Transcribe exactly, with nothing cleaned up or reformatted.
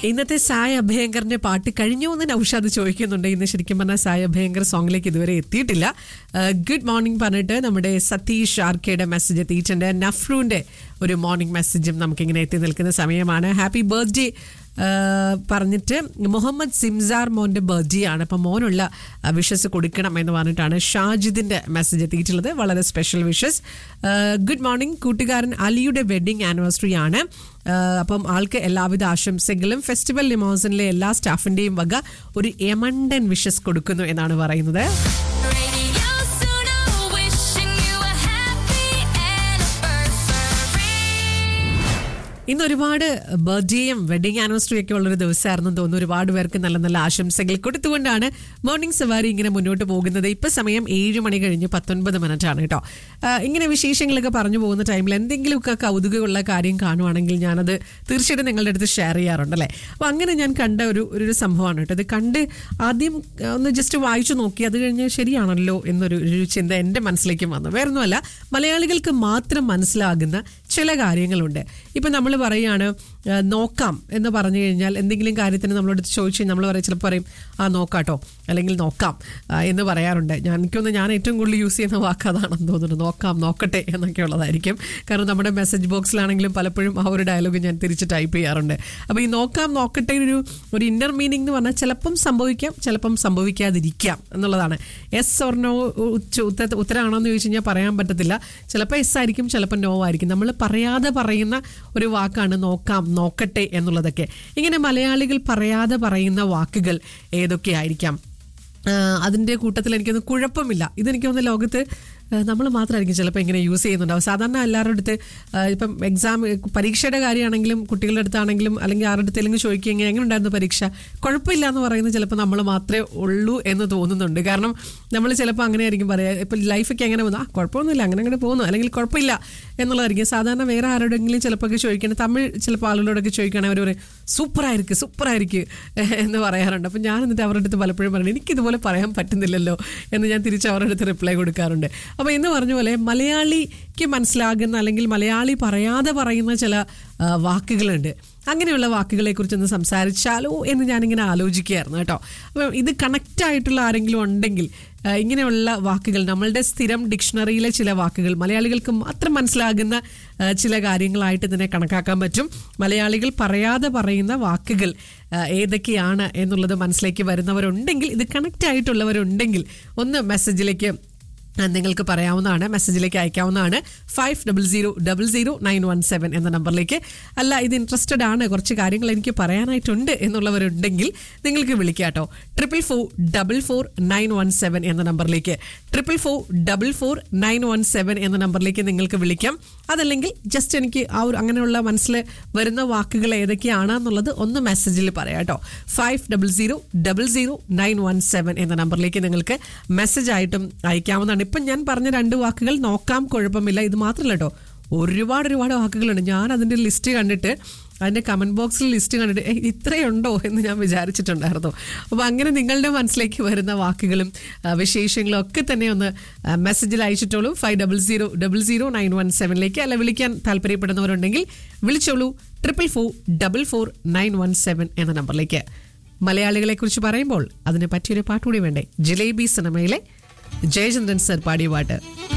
ഇന്നത്തെ സായ അഭയങ്കറിന്റെ പാട്ട് കഴിഞ്ഞു എന്ന് നൗഷാദ് ചോദിക്കുന്നുണ്ട്. ഇന്ന് ശരിക്കും പറഞ്ഞാൽ സായ അഭയങ്കർ സോങ്ങിലേക്ക് ഇതുവരെ എത്തിയിട്ടില്ല. ഗുഡ് മോർണിംഗ് പറഞ്ഞിട്ട് നമ്മുടെ സതീഷ് ആർക്കയുടെ മെസ്സേജ് എത്തിയിട്ടുണ്ട്. നഫ്രൂന്റെ ഒരു മോർണിംഗ് മെസ്സേജും നമുക്കിങ്ങനെ എത്തി നിൽക്കുന്ന സമയമാണ്. ഹാപ്പി ബർത്ത്ഡേ പറഞ്ഞിട്ട് മുഹമ്മദ് സിംസാർ മോന്റെ ബർത്ത്ഡേ ആണ്, അപ്പം മോനുള്ള വിഷസ് കൊടുക്കണം എന്ന് പറഞ്ഞിട്ടാണ് ഷാജിദിന്റെ മെസ്സേജ് എത്തിയിട്ടുള്ളത്. വളരെ സ്പെഷ്യൽ വിഷസ്. Good morning. കൂട്ടുകാരൻ അലിയുടെ വെഡിങ് ആനിവേഴ്സറി ആണ്, അപ്പം ആൾക്ക് എല്ലാവിധ ആശംസകളും ഫെസ്റ്റിവൽ ലിമോസിനിലെ എല്ലാ സ്റ്റാഫിന്റെയും വക ഒരു എമണ്ടൻ വിഷസ് കൊടുക്കുന്നു എന്നാണ് പറയുന്നത്. ഇന്ന് ഒരുപാട് ബർത്ത്ഡേയും വെഡിങ് ആനിവേഴ്സറി ഒക്കെ ഉള്ളൊരു ദിവസമായിരുന്നു തോന്നുന്നു. ഒരുപാട് പേർക്ക് നല്ല നല്ല ആശംസകൾ കൊടുത്തുകൊണ്ടാണ് മോർണിംഗ് സവാരി ഇങ്ങനെ മുന്നോട്ട് പോകുന്നത്. ഇപ്പം സമയം ഏഴ് മണി കഴിഞ്ഞ് പത്തൊൻപത് മിനിറ്റ് ആണ് കേട്ടോ. ഇങ്ങനെ വിശേഷങ്ങളൊക്കെ പറഞ്ഞു പോകുന്ന ടൈമിൽ എന്തെങ്കിലുമൊക്കെ കൗതുകമുള്ള കാര്യം കാണുവാണെങ്കിൽ ഞാനത് തീർച്ചയായിട്ടും നിങ്ങളുടെ അടുത്ത് ഷെയർ ചെയ്യാറുണ്ടല്ലേ. അപ്പോൾ അങ്ങനെ ഞാൻ കണ്ട ഒരു ഒരു സംഭവമാണ് കേട്ടോ. ഇത് കണ്ട് ആദ്യം ഒന്ന് ജസ്റ്റ് വായിച്ചു നോക്കി, അത് കഴിഞ്ഞ് ശരിയാണല്ലോ എന്നൊരു ഒരു ചിന്ത എൻ്റെ മനസ്സിലേക്ക് വന്നു. വേറൊന്നുമല്ല, മലയാളികൾക്ക് മാത്രം മനസ്സിലാകുന്ന ചില കാര്യങ്ങളുണ്ട്. ഇപ്പം നമ്മൾ പറയുകയാണ് നോക്കാം എന്ന് പറഞ്ഞു കഴിഞ്ഞാൽ എന്തെങ്കിലും കാര്യത്തിന് നമ്മളോട് ചോദിച്ചു നമ്മൾ പറയും, ചിലപ്പോൾ പറയും ആ നോക്കാട്ടോ അല്ലെങ്കിൽ നോക്കാം എന്ന് പറയാറുണ്ട്. ഞാൻ എനിക്കൊന്ന് ഞാൻ ഏറ്റവും കൂടുതൽ യൂസ് ചെയ്യുന്ന വാക്ക് അതാണെന്ന് തോന്നുന്നു, നോക്കാം നോക്കട്ടെ എന്നൊക്കെ ഉള്ളതായിരിക്കും. കാരണം നമ്മുടെ മെസ്സേജ് ബോക്സിലാണെങ്കിലും പലപ്പോഴും ആ ഒരു ഡയലോഗ് ഞാൻ തിരിച്ച് ടൈപ്പ് ചെയ്യാറുണ്ട്. അപ്പോൾ ഈ നോക്കാം നോക്കട്ടെ ഒരു ഒരു ഇന്നർ മീനിങ് എന്ന് പറഞ്ഞാൽ ചിലപ്പം സംഭവിക്കാം, ചിലപ്പം സംഭവിക്കാതിരിക്കാം എന്നുള്ളതാണ്. എസ് ഓർ നോ ഉത്തരമാണോ എന്ന് ചോദിച്ചു കഴിഞ്ഞാൽ പറയാൻ പറ്റത്തില്ല. ചിലപ്പോൾ എസ് ആയിരിക്കും, ചിലപ്പോൾ നോ ആയിരിക്കും. നമ്മൾ പറയാതെ പറയുന്ന ഒരു വാക്കാണ് നോക്കാം നോക്കട്ടെ എന്നുള്ളതൊക്കെ. ഇങ്ങനെ മലയാളികൾ പറയാതെ പറയുന്ന വാക്കുകൾ ഏതൊക്കെയായിരിക്കാം? അതിൻ്റെ കൂട്ടത്തിൽ എനിക്കൊന്ന് കുഴപ്പമില്ല, ഇതെനിക്കൊന്ന് ലോകത്ത് നമ്മൾ മാത്രമായിരിക്കും ചിലപ്പോൾ ഇങ്ങനെ യൂസ് ചെയ്യുന്നുണ്ടാവും. സാധാരണ എല്ലാവരുടെ അടുത്ത് ഇപ്പം എക്സാം പരീക്ഷയുടെ കാര്യമാണെങ്കിലും കുട്ടികളുടെ അടുത്താണെങ്കിലും അല്ലെങ്കിൽ ആരുടെ അടുത്തെങ്കിലും ചോദിക്കുക എങ്ങനെ എങ്ങനെ ഉണ്ടായിരുന്നു പരീക്ഷ, കുഴപ്പമില്ല എന്ന് പറയുന്നത് ചിലപ്പോൾ നമ്മൾ മാത്രമേ ഉള്ളൂ എന്ന് തോന്നുന്നുണ്ട്. കാരണം നമ്മൾ ചിലപ്പോൾ അങ്ങനെ ആയിരിക്കും പറയുക. ഇപ്പം ലൈഫൊക്കെ എങ്ങനെ പോകുന്നു, ആ കുഴപ്പമൊന്നുമില്ല അങ്ങനെ അങ്ങനെ പോകുന്നു, അല്ലെങ്കിൽ കുഴപ്പമില്ല എന്നുള്ളതായിരിക്കും. സാധാരണ വേറെ ആരോടെങ്കിലും ചിലപ്പോൾ ഒക്കെ ചോദിക്കണം, തമിഴ് ചിലപ്പോൾ ആളുകളോടൊക്കെ ചോദിക്കുകയാണെങ്കിൽ അവർ പറയും സൂപ്പറായിരിക്കും സൂപ്പറായിരിക്കും എന്ന് പറയാറുണ്ട്. അപ്പം ഞാൻ എന്നിട്ട് അവരുടെ അടുത്ത് പലപ്പോഴും പറയുന്നത് എനിക്കിതുപോലെ പറയാൻ പറ്റുന്നില്ലല്ലോ എന്ന് ഞാൻ തിരിച്ച് അവരുടെ അടുത്ത് റിപ്ലൈ കൊടുക്കാറുണ്ട്. അപ്പോൾ എന്ന് പറഞ്ഞ പോലെ മലയാളിക്ക് മനസ്സിലാകുന്ന അല്ലെങ്കിൽ മലയാളി പറയാതെ പറയുന്ന ചില വാക്കുകളുണ്ട്. അങ്ങനെയുള്ള വാക്കുകളെ കുറിച്ചൊന്ന് സംസാരിച്ചാലോ എന്ന് ഞാനിങ്ങനെ ആലോചിക്കുകയായിരുന്നു കേട്ടോ. അപ്പം ഇത് കണക്റ്റായിട്ടുള്ള ആരെങ്കിലും ഉണ്ടെങ്കിൽ ഇങ്ങനെയുള്ള വാക്കുകൾ, നമ്മളുടെ സ്ഥിരം ഡിക്ഷണറിയിലെ ചില വാക്കുകൾ മലയാളികൾക്ക് മാത്രം മനസ്സിലാകുന്ന ചില കാര്യങ്ങളായിട്ട് ഇതിനെ കണക്കാക്കാൻ പറ്റും. മലയാളികൾ പറയാതെ പറയുന്ന വാക്കുകൾ ഏതൊക്കെയാണ് എന്നുള്ളത് മനസ്സിലേക്ക് വരുന്നവരുണ്ടെങ്കിൽ, ഇത് കണക്റ്റ് ആയിട്ടുള്ളവരുണ്ടെങ്കിൽ ഒന്ന് മെസ്സേജിലേക്ക് നിങ്ങൾക്ക് പറയാവുന്നതാണ്, മെസ്സേജിലേക്ക് അയക്കാവുന്നതാണ്. Five double zero double zero nine one seven എന്ന നമ്പറിലേക്ക്. അല്ല ഇത് ഇൻട്രസ്റ്റഡ് ആണ്, കുറച്ച് കാര്യങ്ങൾ എനിക്ക് പറയാനായിട്ടുണ്ട് എന്നുള്ളവരുണ്ടെങ്കിൽ നിങ്ങൾക്ക് വിളിക്കാം കേട്ടോ. Triple four double four nine one seven എന്ന നമ്പറിലേക്ക് triple four double four nine one seven എന്ന നമ്പറിലേക്ക് നിങ്ങൾക്ക് വിളിക്കാം. അതല്ലെങ്കിൽ ജസ്റ്റ് എനിക്ക് ആ ഒരു അങ്ങനെയുള്ള മനസ്സിൽ വരുന്ന വാക്കുകൾ ഏതൊക്കെയാണെന്നുള്ളത് ഒന്ന് മെസ്സേജിൽ പറയാം കേട്ടോ. Five double zero double zero nine one seven എന്ന നമ്പറിലേക്ക് നിങ്ങൾക്ക് മെസ്സേജ് ആയിട്ടും അയക്കാവുന്നതാണ്. ഇപ്പം ഞാൻ പറഞ്ഞ രണ്ട് വാക്കുകൾ നോക്കാം കുഴപ്പമില്ല ഇത് മാത്രമല്ല കേട്ടോ, ഒരുപാട് ഒരുപാട് വാക്കുകളുണ്ട്. ഞാൻ അതിൻ്റെ ലിസ്റ്റ് കണ്ടിട്ട് അതിൻ്റെ കമൻറ്റ് ബോക്സിൽ ലിസ്റ്റ് കണ്ടിട്ട് ഇത്രയുണ്ടോ എന്ന് ഞാൻ വിചാരിച്ചിട്ടുണ്ടായിരുന്നു. അപ്പോൾ അങ്ങനെ നിങ്ങളുടെ മനസ്സിലേക്ക് വരുന്ന വാക്കുകളും വിശേഷങ്ങളും ഒക്കെ തന്നെ ഒന്ന് മെസ്സേജിൽ അയച്ചിട്ടോളൂ. Five double zero double zero nine one സെവനിലേക്ക്. അല്ല വിളിക്കാൻ താല്പര്യപ്പെടുന്നവരുണ്ടെങ്കിൽ വിളിച്ചോളൂ triple four double four nine one seven എന്ന നമ്പറിലേക്ക്. മലയാളികളെ കുറിച്ച് പറയുമ്പോൾ അതിന് പറ്റിയൊരു പാട്ടുകൂടി വേണ്ടേ? ജിലേബി സിനിമയിലെ ജയചന്ദ്രൻ സർ പാടിയ പാട്ട്.